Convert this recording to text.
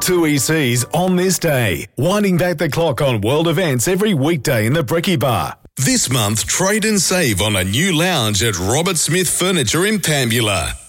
2ECs on this day, winding back the clock on world events every weekday in the Bricky Bar. This month, trade and save on a new lounge at Robert Smith Furniture in Pambula.